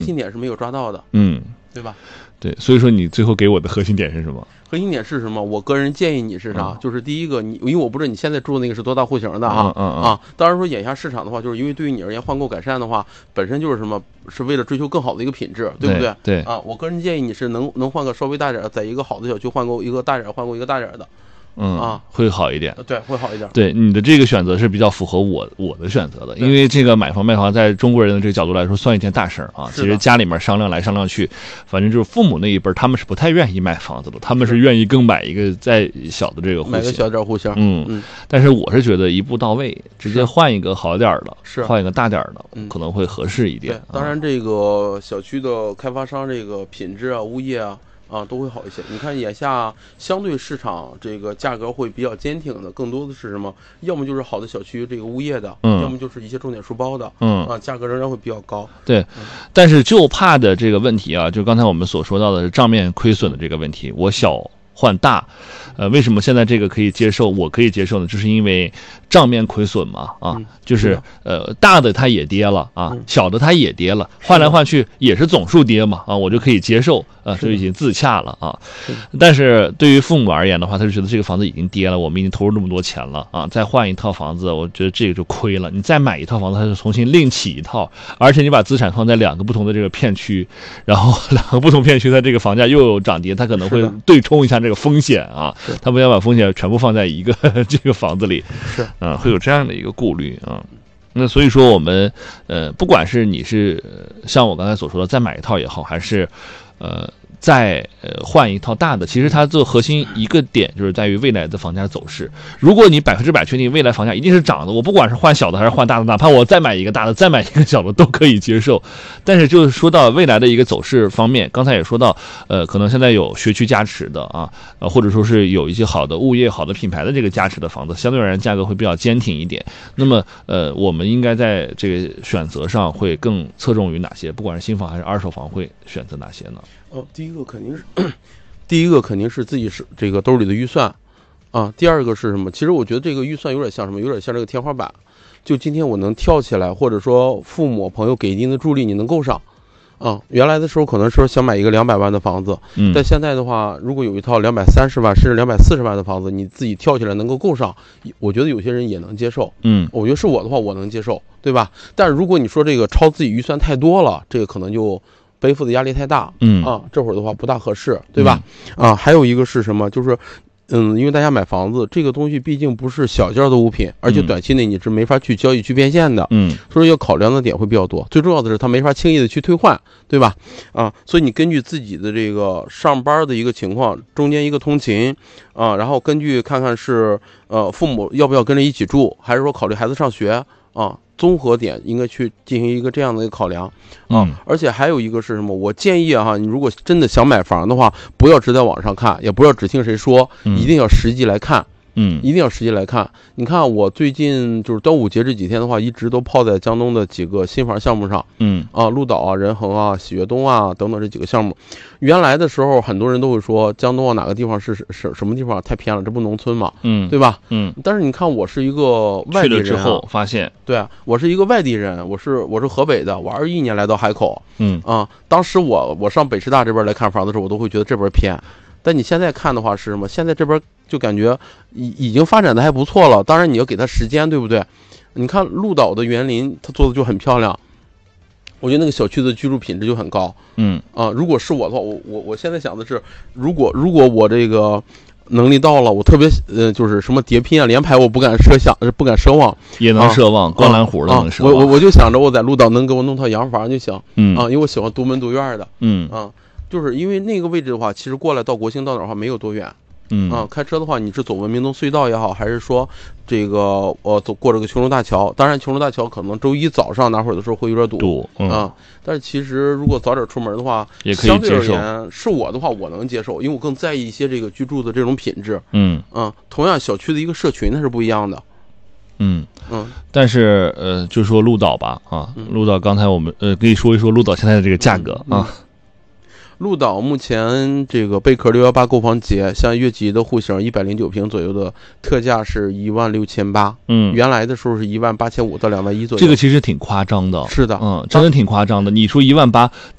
核心点是没有抓到的，对吧？ 对，所以说你最后给我的核心点是什么？ 核心点是什么？我个人建议你是啥？就是第一个，因为我不知道你现在住的那个是多大户型的当然说眼下市场的话，就是因为对于你而言换购改善的话，本身就是什么，是为了追求更好的一个品质，对不对？ 对我个人建议你是能换个稍微大点，在一个好的小区换购一个大点，换购一个大点的。 会好一点， 对，会好一点。 对，你的这个选择是比较符合我的选择的，因为这个买房卖房，在中国人的这个角度来说，算一件大事啊。其实家里面商量来商量去，反正就是父母那一辈，他们是不太愿意买房子的，他们是愿意更买一个再小的这个户型， 买个小点户型。 但是我是觉得一步到位，直接换一个好点的，换一个大点的，可能会合适一点。 对，当然这个小区的开发商这个品质啊、物业都会好一些。你看眼下相对市场这个价格会比较坚挺的，更多的是什么？要么就是好的小区这个物业的，要么就是一些重点书包的，价格仍然会比较高。 对，但是就怕的这个问题啊，就刚才我们所说到的账面亏损的这个问题，我小换大，为什么现在这个可以接受，我可以接受呢？就是因为账面亏损嘛，就是大的它也跌了小的它也跌了，换来换去也是总数跌嘛我就可以接受这已经自洽了但是对于父母而言的话，他就觉得这个房子已经跌了，我们已经投入那么多钱了再换一套房子，我觉得这个就亏了。你再买一套房子，它是重新另起一套，而且你把资产放在两个不同的这个片区，然后两个不同片区它这个房价又有涨跌，它可能会对冲一下这个风险他不要把风险全部放在一个这个房子里，会有这样的一个顾虑那所以说我们不管是你是像我刚才所说的再买一套也好，还是再换一套大的，其实它做核心一个点就是在于未来的房价走势。如果你100%确定未来房价一定是涨的，我不管是换小的还是换大的，哪怕我再买一个大的再买一个小的都可以接受。但是就是说到未来的一个走势方面，刚才也说到可能现在有学区加持的或者说是有一些好的物业好的品牌的这个加持的房子，相对而言价格会比较坚挺一点。那么我们应该在这个选择上会更侧重于哪些？不管是新房还是二手房，会选择哪些呢？ 第一个肯定是自己是这个兜里的预算第二个是什么？其实我觉得这个预算有点像什么？有点像这个天花板。就今天我能跳起来，或者说父母朋友给一定的助力，你能够上原来的时候可能是想买一个200万的房子，但现在的话，如果有一套230万甚至240万的房子，你自己跳起来能够上，我觉得有些人也能接受。我觉得是我的话，我能接受，对吧？但是如果你说这个超自己预算太多了，这个可能就背负的压力太大，这会儿的话不大合适，对吧？还有一个是什么？就是，因为大家买房子这个东西毕竟不是小件的物品，而且短期内你是没法去交易去变现的，所以要考量的点会比较多。最重要的是它没法轻易的去退换，对吧？所以你根据自己的这个上班的一个情况，中间一个通勤然后根据看看是父母要不要跟着一起住，还是说考虑孩子上学综合点应该去进行一个这样的一个考量而且还有一个是什么？我建议你如果真的想买房的话，不要只在网上看，也不要只听谁说，一定要实际来看。一定要实际来看。你看我最近就是端午节这几天的话，一直都泡在江东的几个新房项目上，鹿岛仁恒喜悦东等等这几个项目。原来的时候很多人都会说江东哪个地方是什么地方太偏了，这不农村嘛，对吧？但是你看我是一个外地人去了之后发现， 对我是一个外地人，我是河北的，我21年来到海口，当时我上北师大这边来看房的时候，我都会觉得这边偏。但你现在看的话是什么？现在这边就感觉已经发展的还不错了，当然你要给它时间，对不对？你看鹿岛的园林，它做的就很漂亮，我觉得那个小区的居住品质就很高。如果是我的话，我现在想的是，如果我这个能力到了，我特别就是什么叠拼连排我不敢不敢奢望， 也能奢望，观澜湖的能奢望。 我就想着我在鹿岛能给我弄套洋房就行，因为我喜欢独门独院的，就是因为那个位置的话，其实过来到国兴到哪儿的话没有多远，开车的话你是走文明东隧道也好，还是说这个走过这个琼州大桥，当然琼州大桥可能周一早上哪会儿的时候会有点堵但是其实如果早点出门的话， 也可以接受。相对而言是我的话我能接受，因为我更在意一些这个居住的这种品质。同样小区的一个社群它是不一样的。 但是就说鹿岛吧鹿岛刚才我们可以说一说鹿岛现在的这个价格鹿岛目前这个贝壳618购房节，像越级的户型109平左右的特价是16800，原来的时候是18500到21000左右。 这个其实挺夸张的。 是的， 真的挺夸张的。你说18000，